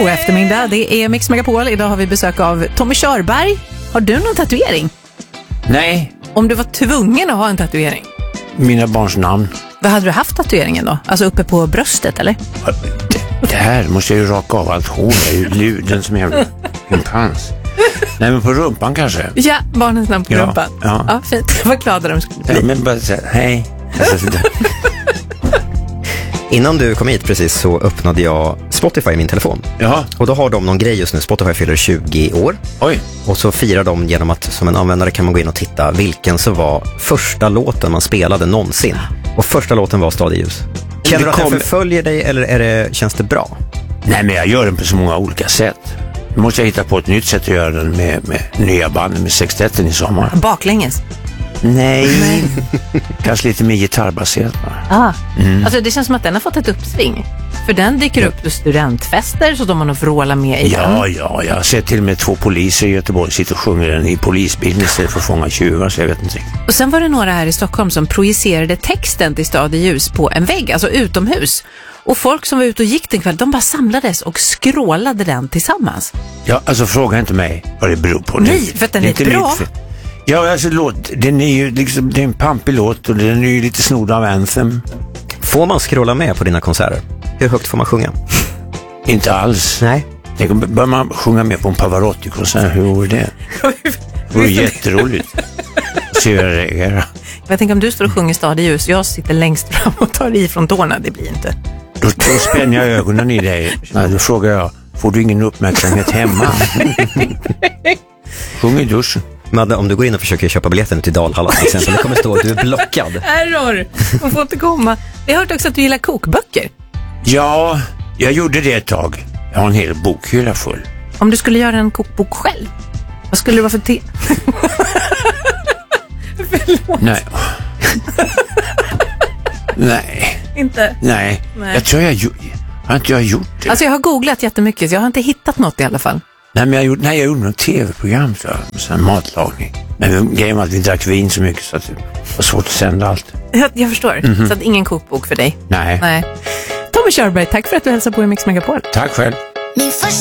God eftermiddag, det är Mix Megapol. Idag har vi besök av Tommy Körberg. Har du någon tatuering? Nej. Om du var tvungen att ha en tatuering? Mina barns namn. Vad hade du haft tatueringen då? Alltså uppe på bröstet, eller? Det här måste jag ju raka av allt hår. Jag är ju luden som jävla impans. Nej, men på rumpan kanske. Ja, barnens namn på rumpan. Ja, fint. Vad glada de skulle bli. Ja, men bara säga hej. Innan du kom hit precis så öppnade jag Spotify i min telefon. Jaha. Och då har de någon grej just nu. Spotify fyller 20 år. Oj. Och så firar de genom att som en användare kan man gå in och titta vilken som var första låten man spelade någonsin. Och första låten var Stad i ljus. Känner du att den förföljer dig eller känns det bra? Nej, men jag gör den på så många olika sätt. Nu måste jag hitta på ett nytt sätt att göra den med nya band med sextetten i sommar. Baklänges? Nej. Kanske lite mer gitarrbaserat. Alltså det känns som att den har fått ett uppsving. För den dyker upp på studentfester så de har nog vråla med i den. Ja, jag har sett till och med 2 poliser i Göteborg sitter och sjunger den i polisbilen istället för att fånga tjuvar, så jag vet inte. Och sen var det några här i Stockholm som projicerade texten till Stad i ljus på en vägg, alltså utomhus. Och folk som var ute och gick den kväll, de bara samlades och skrålade den tillsammans. Ja, alltså fråga inte mig vad det beror på. Nej, för att den är bra. Ja, alltså den är ju liksom, det är en pampig låt och den är ju lite snodd av Anthem. Får man scrolla med på dina konserter? Hur högt får man sjunga? Inte alls. Nej. Bör man sjunga med på en Pavarotti-konsert, hur vore det? Det vore jätteroligt. Se hur jag reagerar. Jag tänker om du står och sjunger Stad i ljus, jag sitter längst fram och tar i från tårna, det blir inte. Då spänner jag ögonen i dig. Då frågar jag, får du ingen uppmärksamhet hemma? Sjung i duschen. Madde, om du går in och försöker köpa biljetten till Dalhalla till exempel, det kommer stå att du är blockad. Error, man får inte komma. Jag har hört också att du gillar kokböcker. Ja, jag gjorde det ett tag. Jag har en hel bokhylla full. Om du skulle göra en kokbok själv, vad skulle det vara för te? Förlåt. Nej. Nej. Inte? Nej. Jag tror jag har gjort det. Alltså jag har googlat jättemycket så jag har inte hittat något i alla fall. Nej, men jag gjorde något tv-program så matlagning. Men grejen var att vi drack vin så mycket så att det var svårt att sända allt. Jag förstår. Så att ingen kokbok för dig. Nej. Tommy Körberg, tack för att du hälsar på i Mix Megapol. Tack själv. Min första